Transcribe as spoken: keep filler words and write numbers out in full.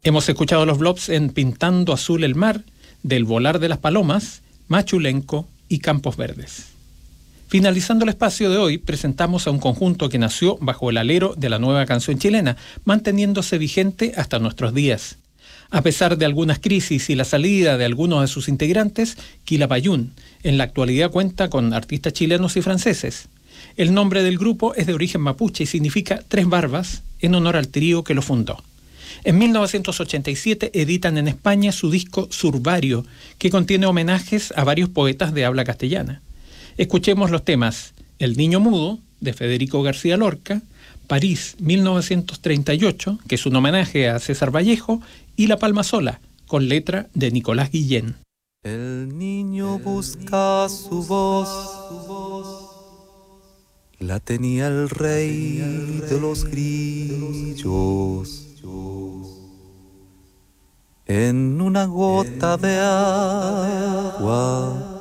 Hemos escuchado los Blobs en Pintando Azul el Mar, Del Volar de las Palomas, Machulenco y Campos Verdes. Finalizando el espacio de hoy, presentamos a un conjunto que nació bajo el alero de la nueva canción chilena, manteniéndose vigente hasta nuestros días. A pesar de algunas crisis y la salida de algunos de sus integrantes, Quilapayún en la actualidad cuenta con artistas chilenos y franceses. El nombre del grupo es de origen mapuche y significa Tres Barbas, en honor al trío que lo fundó. En mil novecientos ochenta y siete editan en España su disco Survario, que contiene homenajes a varios poetas de habla castellana. Escuchemos los temas El Niño Mudo, de Federico García Lorca, París mil novecientos treinta y ocho, que es un homenaje a César Vallejo, y La Palma Sola, con letra de Nicolás Guillén. El niño busca su voz, la tenía el rey de los grillos. En una gota de agua